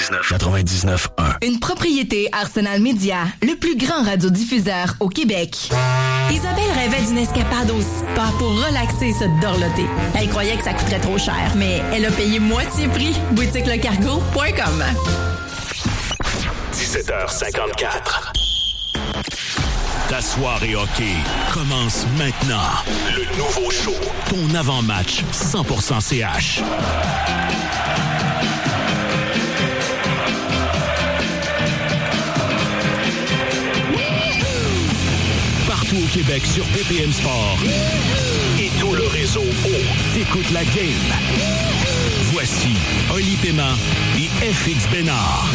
99.1. Une propriété Arsenal Média, le plus grand radiodiffuseur au Québec. Isabelle rêvait d'une escapade au spa pour relaxer et se dorloter. Elle croyait que ça coûterait trop cher, mais elle a payé moitié prix. BoutiqueLeCargo.com. 17h54. Ta soirée hockey commence maintenant. Le nouveau show, ton avant-match 100% CH. Partout au Québec sur BPM Sport et tout le réseau t'écoutes la game. Voici Oli Paiement et FX Bénard.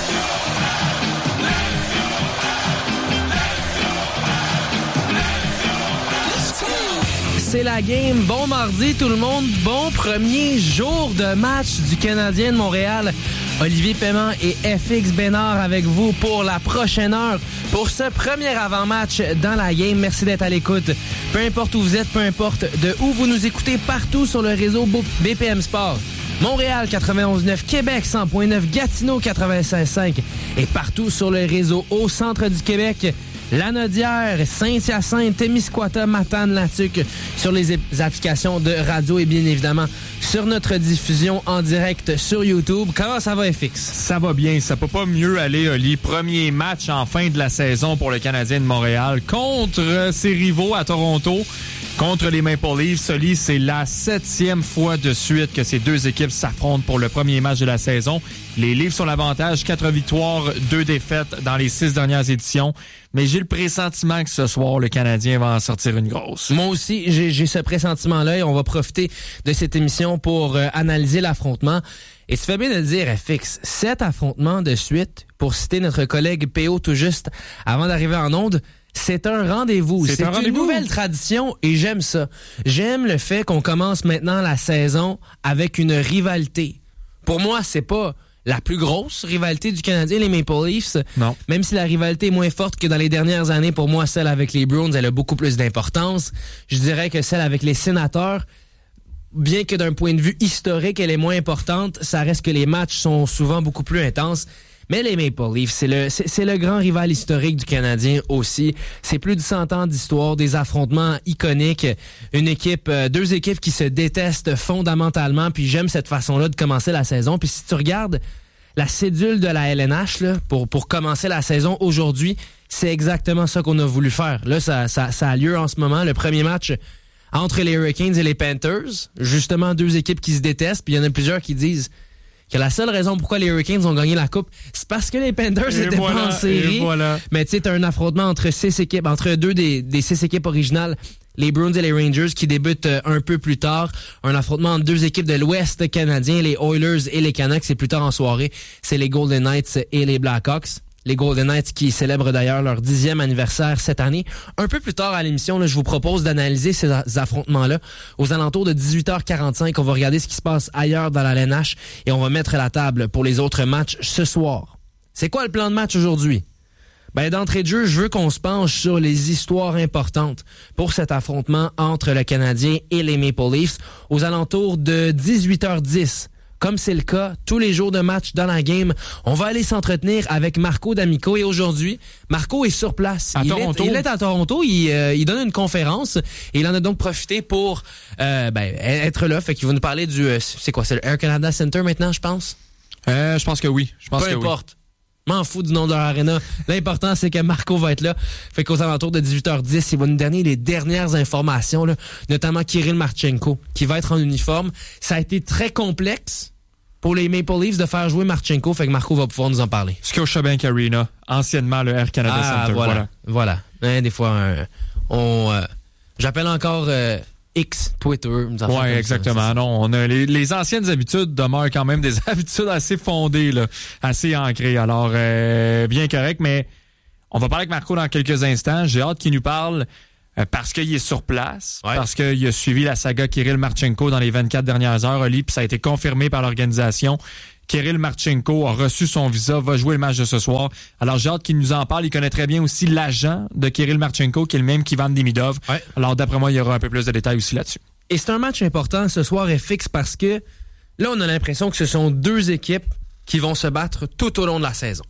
C'est la game. Bon mardi tout le monde. Bon premier jour de match du Canadien de Montréal. Olivier Paiement et FX Bénard avec vous pour la prochaine heure pour ce premier avant-match dans la game. Merci d'être à l'écoute. Peu importe où vous êtes, peu importe de où vous nous écoutez, partout sur le réseau BPM Sport. Montréal 91.9, Québec 100.9, Gatineau 96.5 et partout sur le réseau au centre du Québec. Lanaudière, Saint-Hyacinthe, Témiscouata, Matane, Latuc sur les applications de radio et bien évidemment sur notre diffusion en direct sur YouTube. Comment ça va, FX? Ça va bien, ça peut pas mieux aller, Oli. Premier match en fin de la saison pour le Canadien de Montréal contre ses rivaux à Toronto. Contre les Maple Leafs, Oli, c'est la 7e fois de suite que ces deux équipes s'affrontent pour le premier match de la saison. Les Leafs ont l'avantage, 4 victoires, 2 défaites dans les 6 dernières éditions. Mais j'ai le pressentiment que ce soir, le Canadien va en sortir une grosse. Moi aussi, j'ai ce pressentiment-là et on va profiter de cette émission pour analyser l'affrontement. Et tu fais bien de le dire, FX, 7 affrontements de suite, pour citer notre collègue PO tout juste avant d'arriver en onde, c'est un rendez-vous. C'est une nouvelle tradition et j'aime ça. J'aime le fait qu'on commence maintenant la saison avec une rivalité. Pour moi, c'est pas la plus grosse rivalité du Canadien, les Maple Leafs. Non. Même si la rivalité est moins forte que dans les dernières années, pour moi, celle avec les Bruins, elle a beaucoup plus d'importance. Je dirais que celle avec les Sénateurs, bien que d'un point de vue historique, elle est moins importante, ça reste que les matchs sont souvent beaucoup plus intenses. Mais les Maple Leafs, c'est le grand rival historique du Canadien aussi. C'est plus de 100 ans d'histoire, des affrontements iconiques, deux équipes qui se détestent fondamentalement, puis j'aime cette façon-là de commencer la saison. Puis si tu regardes la cédule de la LNH là, pour commencer la saison aujourd'hui, c'est exactement ça qu'on a voulu faire. Là, ça a lieu en ce moment, le premier match entre les Hurricanes et les Panthers. Justement, deux équipes qui se détestent, puis il y en a plusieurs qui disent que la seule raison pourquoi les Hurricanes ont gagné la Coupe, c'est parce que les Panthers étaient pas en série. Voilà. Mais tu sais, t'as un affrontement entre 6 équipes, entre deux des 6 équipes originales, les Bruins et les Rangers, qui débutent un peu plus tard. Un affrontement entre deux équipes de l'Ouest canadien, les Oilers et les Canucks. C'est plus tard en soirée. C'est les Golden Knights et les Blackhawks. Les Golden Knights qui célèbrent d'ailleurs leur 10e anniversaire cette année. Un peu plus tard à l'émission, là, je vous propose d'analyser ces affrontements-là. Aux alentours de 18h45, on va regarder ce qui se passe ailleurs dans la LNH et on va mettre la table pour les autres matchs ce soir. C'est quoi le plan de match aujourd'hui? Ben, d'entrée de jeu, je veux qu'on se penche sur les histoires importantes pour cet affrontement entre le Canadien et les Maple Leafs aux alentours de 18h10. Comme c'est le cas tous les jours de match dans la game, on va aller s'entretenir avec Marco D'Amico. Et aujourd'hui, Marco est sur place. Il est à Toronto. Il donne une conférence et il en a donc profité pour être là. Fait qu'il va nous parler du... c'est quoi? C'est le Air Canada Center maintenant, je pense? Je pense que oui. Peu importe. M'en fous du nom de leur arena. L'important, c'est que Marco va être là. Fait qu'aux alentours de 18h10, il va nous donner les dernières informations, là, notamment Kirill Marchenko, qui va être en uniforme. Ça a été très complexe pour les Maple Leafs de faire jouer Marchenko, fait que Marco va pouvoir nous en parler. Scotiabank Arena, anciennement le Air Canada Center. Voilà. Des fois, j'appelle encore X, Twitter. Oui, exactement. Ça. Non, on a les anciennes habitudes demeurent quand même des habitudes assez fondées, là, assez ancrées. Alors, bien correct, mais on va parler avec Marco dans quelques instants. J'ai hâte qu'il nous parle parce qu'il est sur place, parce qu'il a suivi la saga Kirill Marchenko dans les 24 dernières heures, Oli, puis ça a été confirmé par l'organisation. Kirill Marchenko a reçu son visa, va jouer le match de ce soir. Alors, j'ai hâte qu'il nous en parle. Il connaît très bien aussi l'agent de Kirill Marchenko, qui est le même qu'Ivan Demidov. Ouais. Alors, d'après moi, il y aura un peu plus de détails aussi là-dessus. Et c'est un match important ce soir, FX, parce que là, on a l'impression que ce sont deux équipes qui vont se battre tout au long de la saison.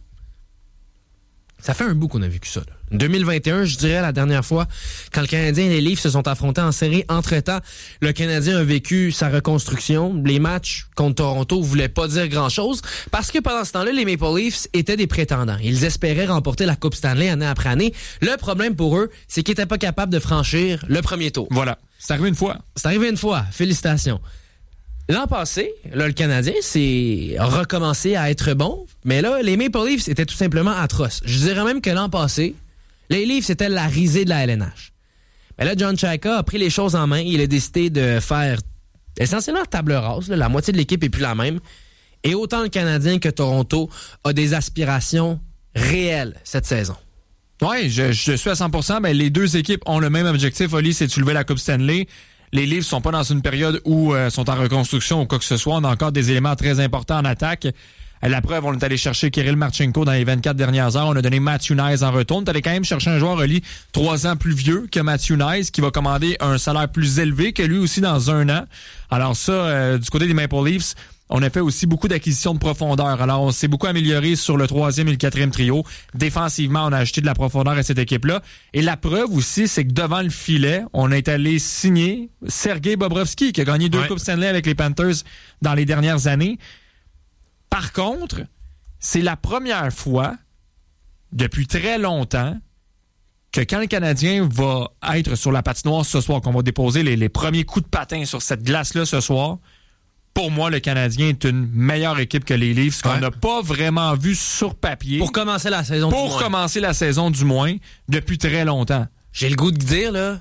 Ça fait un bout qu'on a vécu ça. Là. 2021, je dirais, la dernière fois, quand le Canadien et les Leafs se sont affrontés en série. Entre-temps, le Canadien a vécu sa reconstruction. Les matchs contre Toronto voulaient pas dire grand-chose parce que pendant ce temps-là, les Maple Leafs étaient des prétendants. Ils espéraient remporter la Coupe Stanley année après année. Le problème pour eux, c'est qu'ils étaient pas capables de franchir le premier tour. Voilà. C'est arrivé une fois. C'est arrivé une fois. Félicitations. L'an passé, là, le Canadien s'est recommencé à être bon, mais là, les Maple Leafs étaient tout simplement atroces. Je dirais même que l'an passé, les Leafs étaient la risée de la LNH. Mais là, John Chayka a pris les choses en main. Il a décidé de faire essentiellement table rase. Là. La moitié de l'équipe est plus la même. Et autant le Canadien que Toronto a des aspirations réelles cette saison. Oui, je suis à 100%. Ben, les deux équipes ont le même objectif, Oli, c'est de soulever la Coupe Stanley. Les Leafs sont pas dans une période où sont en reconstruction ou quoi que ce soit. On a encore des éléments très importants en attaque. La preuve, on est allé chercher Kirill Marchenko dans les 24 dernières heures. On a donné Matthew Knies en retour. On est allé quand même chercher un joueur, Oli, 3 ans plus vieux que Matthew Knies, qui va commander un salaire plus élevé que lui aussi dans 1 an. Alors ça, du côté des Maple Leafs, on a fait aussi beaucoup d'acquisitions de profondeur. Alors, on s'est beaucoup amélioré sur le 3e et le 4e trio. Défensivement, on a acheté de la profondeur à cette équipe-là. Et la preuve aussi, c'est que devant le filet, on est allé signer Sergei Bobrovsky, qui a gagné 2 Coupes Stanley avec les Panthers dans les dernières années. Par contre, c'est la première fois depuis très longtemps que quand le Canadien va être sur la patinoire ce soir, qu'on va déposer les premiers coups de patin sur cette glace-là ce soir, pour moi, le Canadien est une meilleure équipe que les Leafs, qu'on n'a pas vraiment vu sur papier. Pour commencer la saison du moins. Pour commencer la saison du moins, depuis très longtemps. J'ai le goût de dire, là,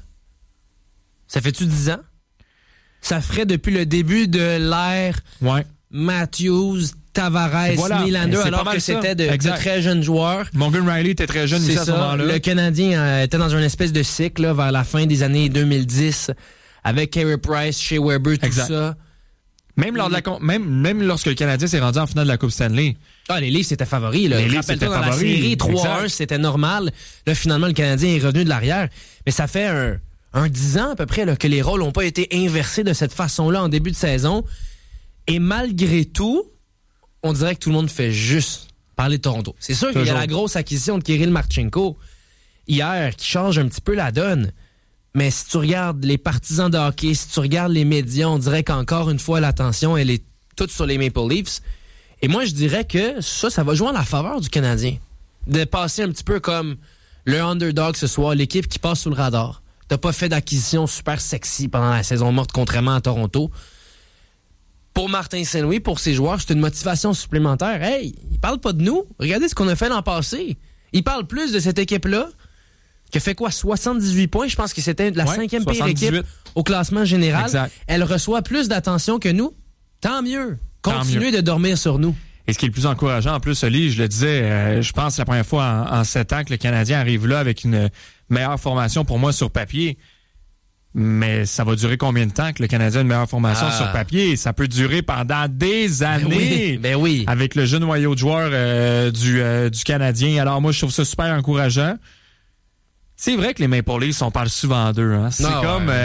ça fait-tu 10 ans? Ça ferait depuis le début de l'ère Matthews, Tavares, Nylander, alors que c'était de très jeunes joueurs. Morgan Riley était très jeune aussi à ce moment-là. Le Canadien était dans une espèce de cycle là, vers la fin des années 2010 avec Carey Price, Shea Weber, tout ça. Même lorsque le Canadien s'est rendu en finale de la Coupe Stanley. Ah, les Leafs étaient favoris. Là. Rappelle-toi, dans la série 3-1, c'était normal. Là, finalement, le Canadien est revenu de l'arrière. Mais ça fait un 10 ans à peu près là, que les rôles n'ont pas été inversés de cette façon-là en début de saison. Et malgré tout, on dirait que tout le monde fait juste parler de Toronto. C'est sûr qu'il y a la grosse acquisition de Kirill Marchenko hier qui change un petit peu la donne. Mais si tu regardes les partisans de hockey, si tu regardes les médias, on dirait qu'encore une fois, l'attention, elle est toute sur les Maple Leafs. Et moi, je dirais que ça va jouer en la faveur du Canadien. De passer un petit peu comme le underdog ce soir, l'équipe qui passe sous le radar. T'as pas fait d'acquisition super sexy pendant la saison morte, contrairement à Toronto. Pour Martin Saint-Louis, pour ses joueurs, c'est une motivation supplémentaire. Hey, ils parlent pas de nous. Regardez ce qu'on a fait l'an passé. Ils parlent plus de cette équipe-là qui a fait quoi? 78 points. Je pense que c'était la 5e pire équipe au classement général. Exact. Elle reçoit plus d'attention que nous. Tant mieux. Continuez de dormir sur nous. Et ce qui est le plus encourageant, en plus, Oli, je le disais, je pense la première fois en 7 ans que le Canadien arrive là avec une meilleure formation pour moi sur papier. Mais ça va durer combien de temps que le Canadien a une meilleure formation sur papier? Ça peut durer pendant des années. Ben oui. Avec le jeune noyau de joueurs du Canadien. Alors moi, je trouve ça super encourageant. C'est vrai que les Maple Leafs, on parle souvent d'eux. Hein? C'est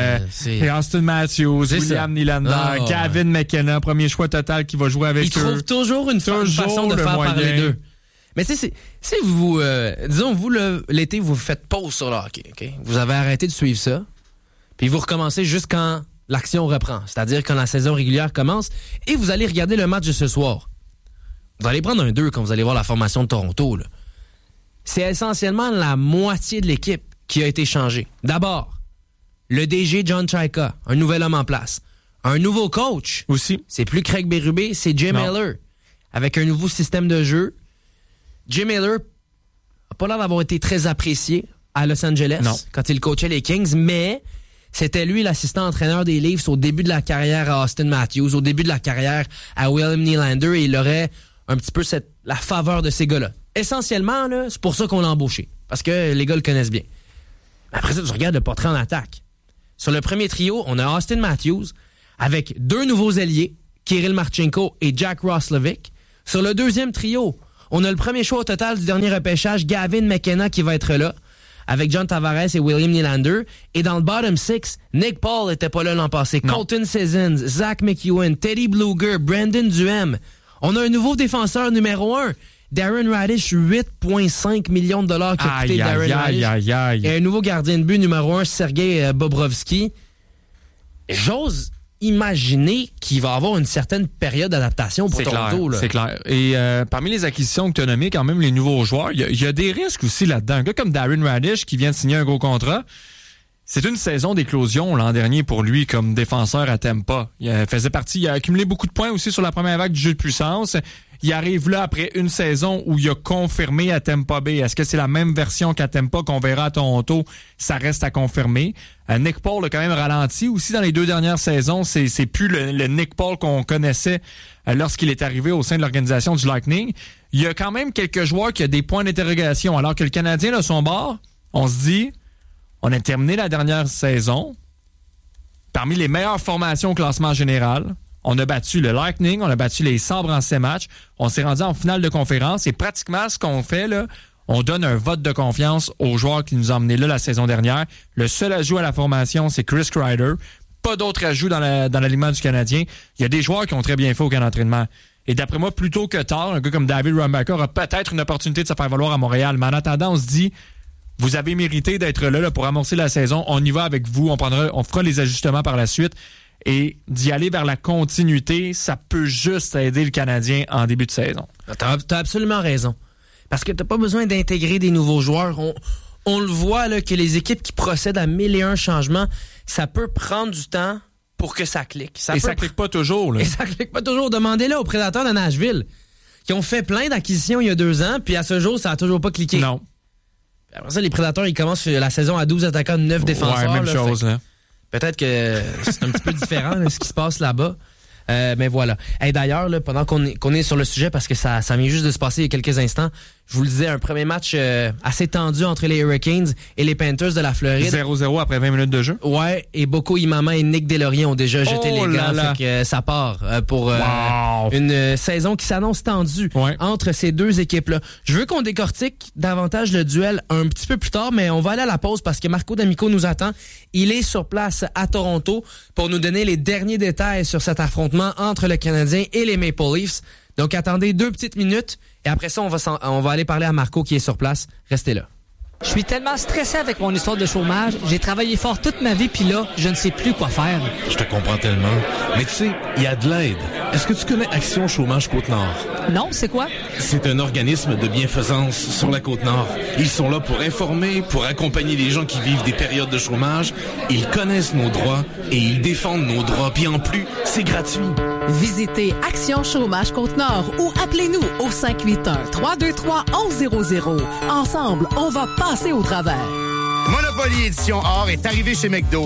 Austin Matthews, William Nylander, Gavin McKenna, premier choix total qui va jouer avec eux. Ils trouvent toujours une façon de faire parler d'eux. Mais tu sais, si vous, disons, vous, l'été, vous faites pause sur le hockey, OK? Vous avez arrêté de suivre ça, puis vous recommencez juste quand l'action reprend, c'est-à-dire quand la saison régulière commence, et vous allez regarder le match de ce soir. Vous allez prendre un 2 quand vous allez voir la formation de Toronto, là. C'est essentiellement la moitié de l'équipe qui a été changée. D'abord, le DG John Chayka, un nouvel homme en place. Un nouveau coach. Aussi. C'est plus Craig Berube, c'est Jim Miller. Avec un nouveau système de jeu. Jim Miller n'a pas l'air d'avoir été très apprécié à Los Angeles quand il coachait les Kings, mais c'était lui l'assistant entraîneur des Leafs au début de la carrière à Austin Matthews, au début de la carrière à William Nylander, et il aurait un petit peu la faveur de ces gars-là. Essentiellement, là, c'est pour ça qu'on l'a embauché. Parce que les gars le connaissent bien. Après ça, tu regardes le portrait en attaque. Sur le premier trio, on a Austin Matthews avec 2 nouveaux ailiers, Kirill Marchenko et Jack Roslovic. Sur le deuxième trio, on a le premier choix au total du dernier repêchage, Gavin McKenna, qui va être là, avec John Tavares et William Nylander. Et dans le bottom 6, Nick Paul n'était pas là l'an passé. Colton Sissons, Zach McEwen, Teddy Bluger, Brandon Duhem. On a un nouveau défenseur numéro 1. Darren Radish, 8,5 millions de dollars qui a coûté Darren Radish. Et un nouveau gardien de but numéro 1, Sergei Bobrovski. J'ose imaginer qu'il va avoir une certaine période d'adaptation pour Toronto. C'est clair. Et parmi les acquisitions que tu as nommées, quand même, les nouveaux joueurs, il y a des risques aussi là-dedans. Un gars comme Darren Radish qui vient de signer un gros contrat, c'est une saison d'éclosion l'an dernier pour lui comme défenseur à Tampa. Il a accumulé beaucoup de points aussi sur la première vague du jeu de puissance. Il arrive là après une saison où il a confirmé à Tampa Bay. Est-ce que c'est la même version qu'à Tampa qu'on verra à Toronto? Ça reste à confirmer. Nick Paul a quand même ralenti aussi dans les 2 dernières saisons. C'est plus le Nick Paul qu'on connaissait lorsqu'il est arrivé au sein de l'organisation du Lightning. Il y a quand même quelques joueurs qui ont des points d'interrogation. Alors que le Canadien, de son bord, on se dit, on a terminé la dernière saison parmi les meilleures formations au classement général. On a battu le Lightning, on a battu les Sabres en 7 matchs. On s'est rendu en finale de conférence et pratiquement ce qu'on fait, là, on donne un vote de confiance aux joueurs qui nous ont emmenés là la saison dernière. Le seul ajout à la formation, c'est Chris Kreider. Pas d'autres ajouts dans l'alignement du Canadien. Il y a des joueurs qui ont très bien fait au camp d'entraînement. Et d'après moi, plus tôt que tard, un gars comme David Rumbacker aura peut-être une opportunité de se faire valoir à Montréal. Mais en attendant, on se dit, vous avez mérité d'être là pour amorcer la saison. On y va avec vous. On fera les ajustements par la suite. Et d'y aller vers la continuité, ça peut juste aider le Canadien en début de saison. T'as absolument raison. Parce que t'as pas besoin d'intégrer des nouveaux joueurs. On le voit là, que les équipes qui procèdent à 1001 changements, ça peut prendre du temps pour que ça clique. Ça clique pas toujours. Là. Et ça clique pas toujours. Demandez-le aux Prédateurs de Nashville, qui ont fait plein d'acquisitions il y a 2 ans, puis à ce jour, ça a toujours pas cliqué. Non. Après ça, les Prédateurs, ils commencent la saison à 12 attaquants, 9 défenseurs. Ouais, même chose, là. Peut-être que c'est un petit peu différent là, ce qui se passe là-bas. Mais voilà. Et d'ailleurs, là, pendant qu'on est sur le sujet, parce que ça vient juste de se passer il y a quelques instants, je vous le disais, un premier match assez tendu entre les Hurricanes et les Panthers de la Floride. 0-0 après 20 minutes de jeu. Ouais, et Boko Imama et Nick Deslauriers ont déjà jeté les gants. Fait que ça part pour une saison qui s'annonce tendue entre ces deux équipes-là. Je veux qu'on décortique davantage le duel un petit peu plus tard, mais on va aller à la pause parce que Marco D'Amico nous attend. Il est sur place à Toronto pour nous donner les derniers détails sur cet affrontement entre le Canadien et les Maple Leafs. Donc, attendez 2 petites minutes et après ça, on va aller parler à Marco qui est sur place. Restez là. Je suis tellement stressé avec mon histoire de chômage. J'ai travaillé fort toute ma vie, puis là, je ne sais plus quoi faire. Je te comprends tellement. Mais tu sais, il y a de l'aide. Est-ce que tu connais Action Chômage Côte-Nord? Non, c'est quoi? C'est un organisme de bienfaisance sur la Côte-Nord. Ils sont là pour informer, pour accompagner les gens qui vivent des périodes de chômage. Ils connaissent nos droits et ils défendent nos droits. Puis en plus, c'est gratuit. Visitez Action Chômage Côte-Nord ou appelez-nous au 581-323-1100. Ensemble, on va passer au travers. Monopoly Édition Or est arrivé chez McDo